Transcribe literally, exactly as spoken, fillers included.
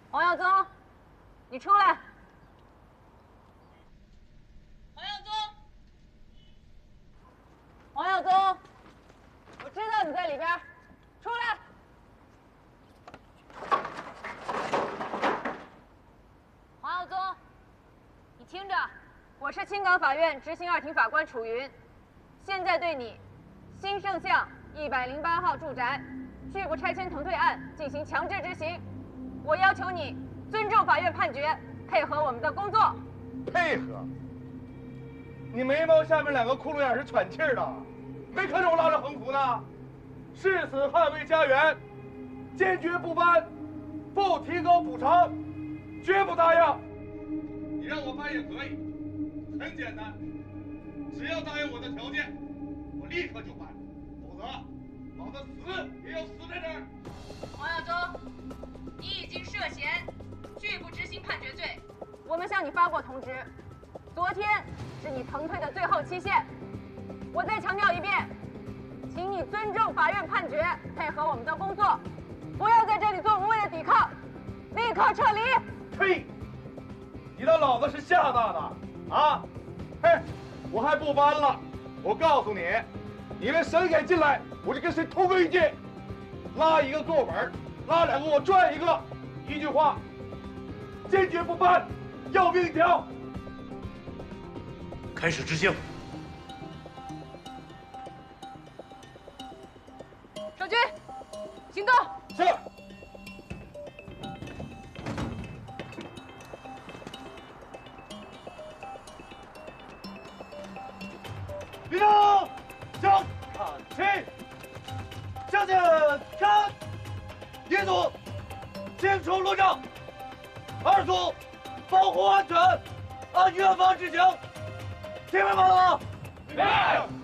黄耀宗，你出来！黄耀宗，黄耀宗，我知道你在里边，出来！黄耀宗，你听着，我是青港法院执行二庭法官楚云，现在对你新盛巷一百零八号住宅拒不拆迁腾退案进行强制执行。 我要求你尊重法院判决，配合我们的工作。 配合？你眉毛下面两个窟窿眼是喘气儿的，没看着我拉着横幅呢？誓死捍卫家园，坚决不搬，不提高补偿，绝不答应。你让我搬也可以，很简单，只要答应我的条件，我立刻就搬，否则老子死也要死在这儿。 黄耀宗。 你已经涉嫌拒不执行判决罪，我们向你发过通知，昨天是你腾退的最后期限。我再强调一遍，请你尊重法院判决，配合我们的工作，不要在这里做无谓的抵抗，立刻撤离。 呸！你当老子是吓大的啊？嘿，我还不搬了！我告诉你，你们谁敢进来，我就跟谁同归于尽，拉一个够本。 拉两个我赚一个，一句话，坚决不搬，要命一条。 开始执行。 守军，行动。 是。立正，向看齐，向前看。 一组清楚落账，二组保护安全，按院方执行。听明白了吗？明白。